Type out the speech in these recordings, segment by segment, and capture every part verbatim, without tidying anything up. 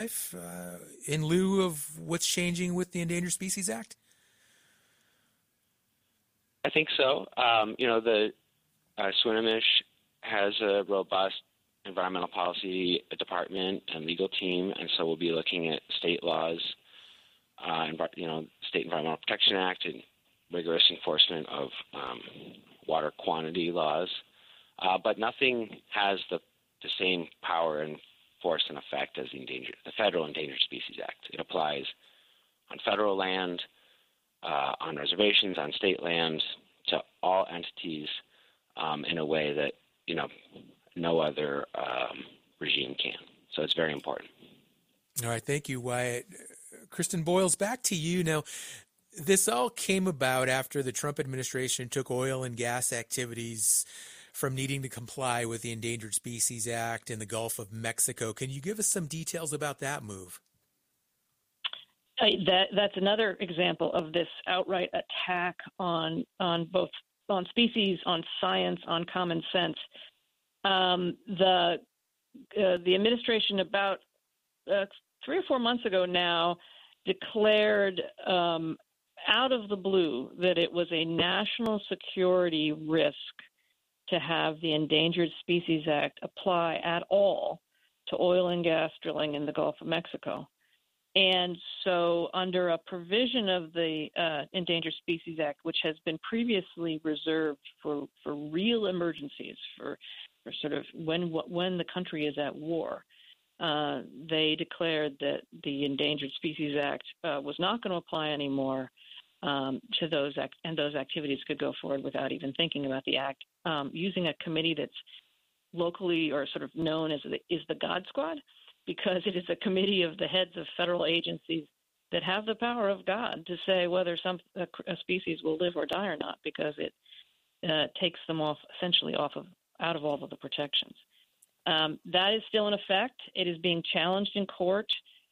wildlife uh, in lieu of what's changing with the Endangered Species Act? I think so. Um, you know, the uh, Swinomish has a robust environmental policy department and legal team, and so we'll be looking at state laws, uh, you know, State Environmental Protection Act and rigorous enforcement of um, water quantity laws. Uh, but nothing has the, the same power and force and effect as the, endangered, the Federal Endangered Species Act. It applies on federal land, uh, on reservations, on state lands, to all entities um, in a way that, you know, no other um, regime can. So it's very important. All right, thank you, Wyatt. Kristen Boyles, back to you. Now, this all came about after the Trump administration took oil and gas activities from needing to comply with the Endangered Species Act in the Gulf of Mexico. Can you give us some details about that move? Uh, that that's another example of this outright attack on on both on species, on science, on common sense. Um, the uh, the administration about uh, three or four months ago now declared um, out of the blue that it was a national security risk to have the Endangered Species Act apply at all to oil and gas drilling in the Gulf of Mexico. And so under a provision of the uh, Endangered Species Act, which has been previously reserved for, for real emergencies, for, for sort of when when the country is at war, uh, they declared that the Endangered Species Act uh, was not going to apply anymore um, to those act- and those activities could go forward without even thinking about the act, um, using a committee that's locally or sort of known as the, is the God Squad, because it is a committee of the heads of federal agencies that have the power of God to say whether some a, a species will live or die or not, because it uh, takes them off essentially off of out of all of the protections. Um, that is still in effect. It is being challenged in court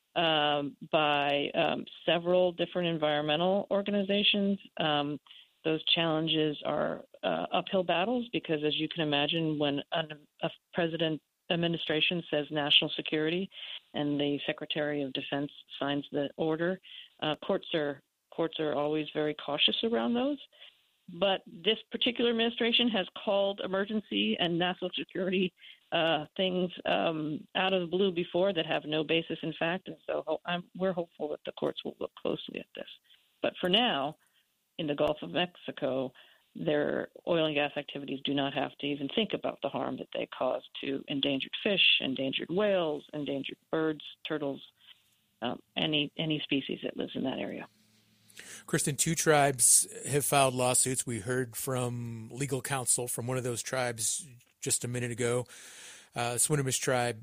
um, by um, several different environmental organizations. Um, those challenges are uh, uphill battles because, as you can imagine, when a, a president administration says national security and the Secretary of Defense signs the order, uh, courts are courts are always very cautious around those. But this particular administration has called emergency and national security uh, things um, out of the blue before that have no basis in fact, and so I'm, we're hopeful that the courts will look closely at this. But for now, in the Gulf of Mexico, their oil and gas activities do not have to even think about the harm that they cause to endangered fish, endangered whales, endangered birds, turtles, um, any any species that lives in that area. Kristen, two tribes have filed lawsuits. We heard from legal counsel from one of those tribes just a minute ago, uh, Swinomish tribe.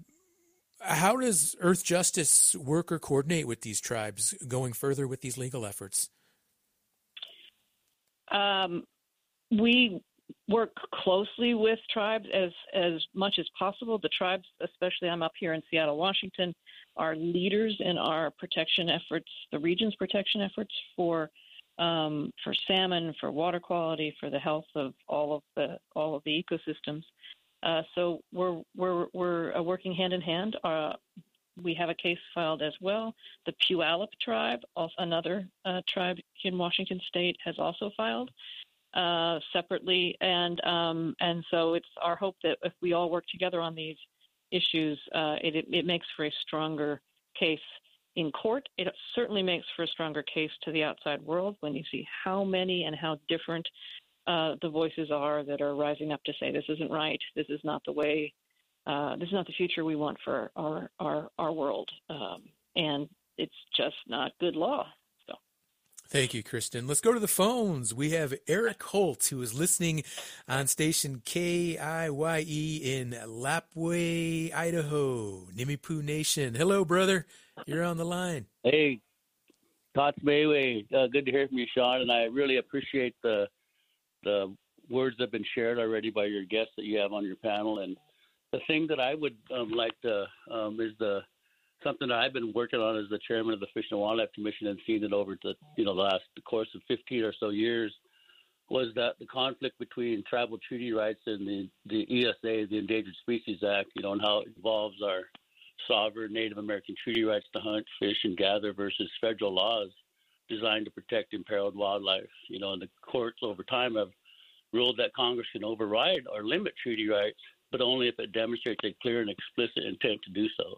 How does Earth Justice work or coordinate with these tribes going further with these legal efforts? Um, we work closely with tribes as, as much as possible. The tribes, especially I'm up here in Seattle, Washington, are leaders in our protection efforts, the region's protection efforts for um, for salmon, for water quality, for the health of all of the all of the ecosystems. Uh, so we're we're we're uh, working hand in hand. Uh, we have a case filed as well. The Puyallup tribe, also another uh, tribe in Washington State, has also filed uh, separately, and um, and so it's our hope that if we all work together on these issues, uh, it, it, it makes for a stronger case in court. It certainly makes for a stronger case to the outside world when you see how many and how different uh, the voices are that are rising up to say this isn't right, this is not the way, uh, this is not the future we want for our our, our world, um, and it's just not good law. So. Thank you, Kristen. Let's go to the phones. We have Eric Holt, who is listening on station K I Y E in Lapwai, Idaho, Nimiipuu Nation. Hello, brother. You're on the line. Hey, Tots Mayway. Uh, good to hear from you, Sean, and I really appreciate the the words that have been shared already by your guests that you have on your panel. And the thing that I would um, like to um, is the something that I've been working on as the chairman of the Fish and Wildlife Commission and seen it over the you know the last the course of fifteen or so years, was that the conflict between tribal treaty rights and the, the E S A, the Endangered Species Act, you know, and how it involves our sovereign Native American treaty rights to hunt, fish, and gather versus federal laws designed to protect imperiled wildlife. You know, and the courts over time have ruled that Congress can override or limit treaty rights, but only if it demonstrates a clear and explicit intent to do so.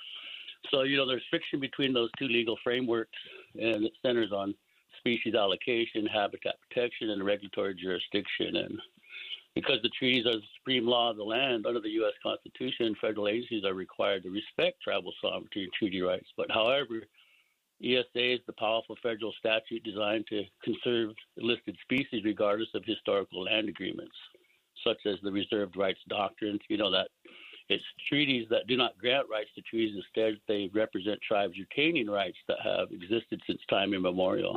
So, you know, there's friction between those two legal frameworks, and it centers on species allocation, habitat protection, and regulatory jurisdiction. And because the treaties are the supreme law of the land under the U S Constitution, federal agencies are required to respect tribal sovereignty and treaty rights. But however, E S A is the powerful federal statute designed to conserve listed species regardless of historical land agreements, such as the reserved rights doctrine. You know, that it's treaties that do not grant rights to trees. Instead, they represent tribes retaining rights that have existed since time immemorial.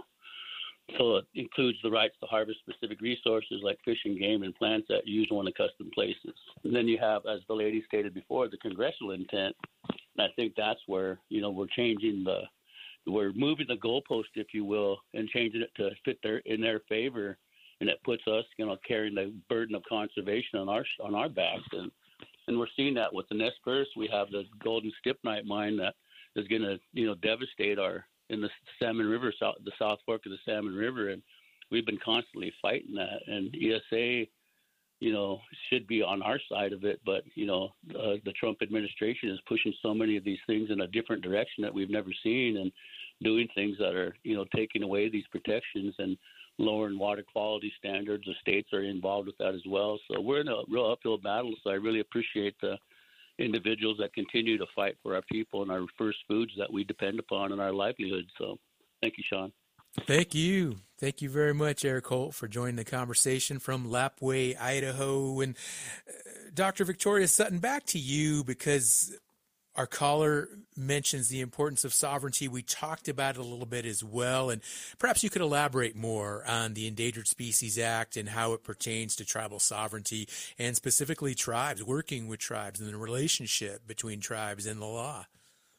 So it includes the rights to harvest specific resources like fish and game and plants that use on accustomed places. And then you have, as the lady stated before, the congressional intent. And I think that's where, you know, we're changing the, we're moving the goalpost, if you will, and changing it to fit their in their favor. And it puts us, you know, carrying the burden of conservation on our on our backs. And and we're seeing that with the Nez Perce. We have the Golden Stibnite mine that is going to, you know, devastate our in the Salmon River, south, the South Fork of the Salmon River, and we've been constantly fighting that. And E S A, you know, should be on our side of it, but you know, uh, the Trump administration is pushing so many of these things in a different direction that we've never seen, and doing things that are, you know, taking away these protections and lowering water quality standards. The states are involved with that as well. So we're in a real uphill battle. So I really appreciate the individuals that continue to fight for our people and our first foods that we depend upon in our livelihood. So thank you, Sean. Thank you. Thank you very much, Eric Holt, for joining the conversation from Lapwai, Idaho. And uh, Doctor Victoria Sutton, back to you, because our caller mentions the importance of sovereignty. We talked about it a little bit as well, and perhaps you could elaborate more on the Endangered Species Act and how it pertains to tribal sovereignty and specifically tribes, working with tribes and the relationship between tribes and the law.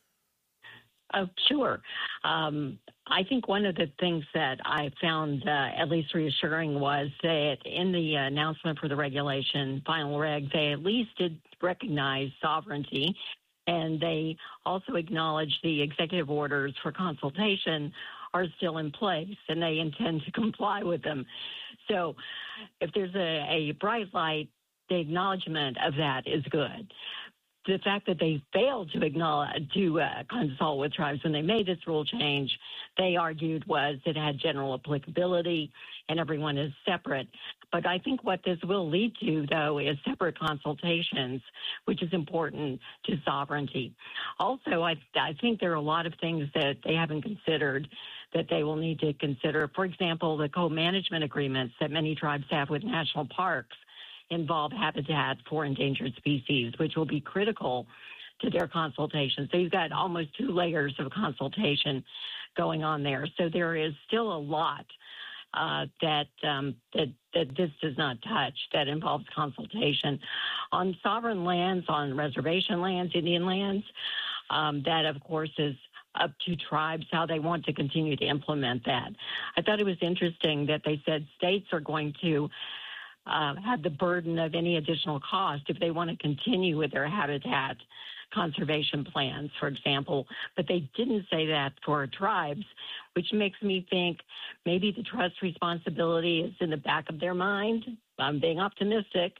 Oh, sure. Um, I think one of the things that I found uh, at least reassuring was that in the announcement for the regulation, final reg, they at least did recognize sovereignty. And they also acknowledge the executive orders for consultation are still in place, and they intend to comply with them. So if there's a, a bright light, the acknowledgement of that is good. The fact that they failed to acknowledge, to uh, consult with tribes when they made this rule change, they argued was it had general applicability and everyone is separate. But I think what this will lead to, though, is separate consultations, which is important to sovereignty. Also, I, I think there are a lot of things that they haven't considered that they will need to consider. For example, the co-management agreements that many tribes have with national parks involve habitat for endangered species, which will be critical to their consultation. So you've got almost two layers of consultation going on there. So there is still a lot uh, that, um, that that this does not touch that involves consultation. On sovereign lands, on reservation lands, Indian lands, um, that, of course, is up to tribes how they want to continue to implement that. I thought it was interesting that they said states are going to Uh, have the burden of any additional cost if they want to continue with their habitat conservation plans, for example. But they didn't say that for tribes, which makes me think maybe the trust responsibility is in the back of their mind. I'm being optimistic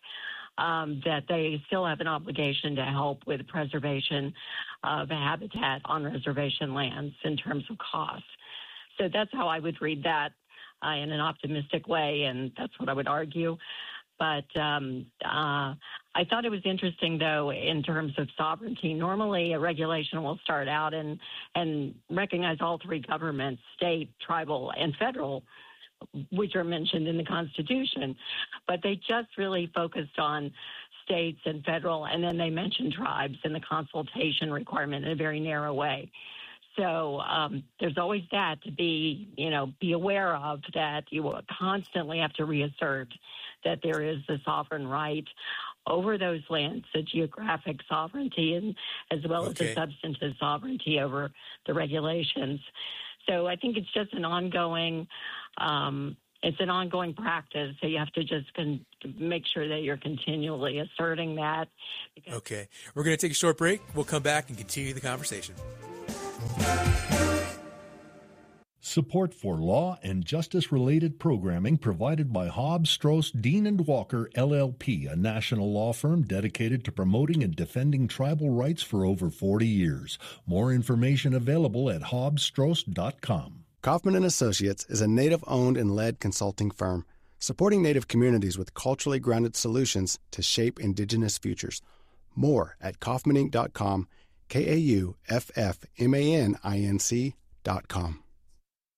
um, that they still have an obligation to help with preservation of habitat on reservation lands in terms of cost. So that's how I would read that. Uh, in an optimistic way, and that's what I would argue. But um, uh, I thought it was interesting, though, in terms of sovereignty. Normally, a regulation will start out and, and recognize all three governments, state, tribal, and federal, which are mentioned in the Constitution. But they just really focused on states and federal, and then they mentioned tribes in the consultation requirement in a very narrow way. So um, there's always that to be, you know, be aware of, that you will constantly have to reassert that there is the sovereign right over those lands, the geographic sovereignty, and as well okay. as the substantive sovereignty over the regulations. So I think it's just an ongoing um, it's an ongoing practice, so you have to just con- make sure that you're continually asserting that. Because- okay. We're going to take a short break. We'll come back and continue the conversation. Support for law and justice-related programming provided by Hobbs, Strauss, Dean and Walker, L L P, a national law firm dedicated to promoting and defending tribal rights for over forty years. More information available at hobbs strauss dot com. Kaufman and Associates is a Native-owned and led consulting firm supporting Native communities with culturally grounded solutions to shape Indigenous futures. More at kaufman inc dot com, K A U F F M A N I N C dot com.